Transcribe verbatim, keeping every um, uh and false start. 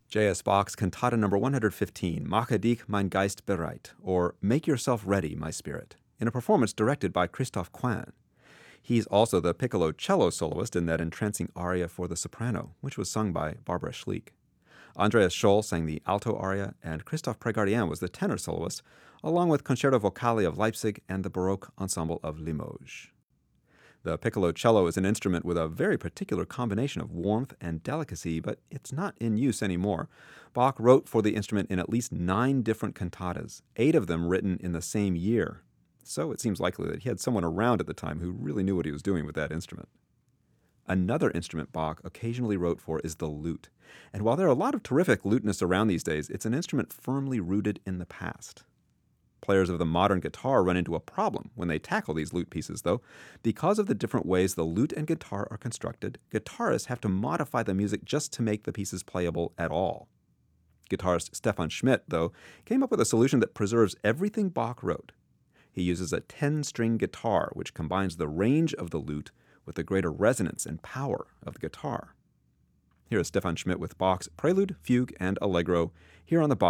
J S. Bach's Cantata number one hundred fifteen, Mache dich mein Geist bereit, or Make Yourself Ready, My Spirit, in a performance directed by Christoph Quinn. He's also the piccolo cello soloist in that entrancing aria for the soprano, which was sung by Barbara Schlick. Andreas Scholl sang the alto aria, and Christoph Prégardien was the tenor soloist, along with Concerto Vocali of Leipzig and the Baroque Ensemble of Limoges. The piccolo cello is an instrument with a very particular combination of warmth and delicacy, but it's not in use anymore. Bach wrote for the instrument in at least nine different cantatas, eight of them written in the same year. So it seems likely that he had someone around at the time who really knew what he was doing with that instrument. Another instrument Bach occasionally wrote for is the lute. And while there are a lot of terrific lutenists around these days, it's an instrument firmly rooted in the past. Players of the modern guitar run into a problem when they tackle these lute pieces, though. Because of the different ways the lute and guitar are constructed, guitarists have to modify the music just to make the pieces playable at all. Guitarist Stefan Schmidt, though, came up with a solution that preserves everything Bach wrote. He uses a ten-string guitar, which combines the range of the lute with the greater resonance and power of the guitar. Here is Stefan Schmidt with Bach's Prelude, Fugue, and Allegro, here on the Bach